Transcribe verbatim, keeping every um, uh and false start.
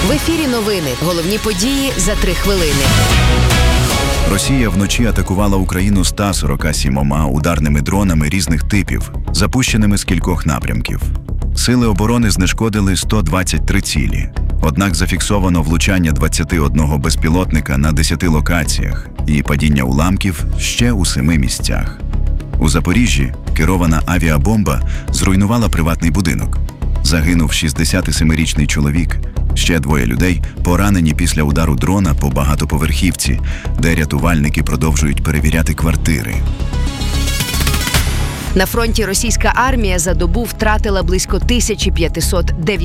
В ефірі новини. Головні події за три хвилини. Росія вночі атакувала Україну ста сорока сімома ударними дронами різних типів, запущеними з кількох напрямків. Сили оборони знешкодили сто двадцять три цілі. Однак зафіксовано влучання двадцяти одного безпілотника на десяти локаціях і падіння уламків ще у семи місцях. У Запоріжжі керована авіабомба зруйнувала приватний будинок. Загинув шістдесятисемирічний чоловік. Ще двоє людей поранені після удару дрона по багатоповерхівці, де рятувальники продовжують перевіряти квартири. На фронті російська армія за добу втратила близько тисячі п'ятисот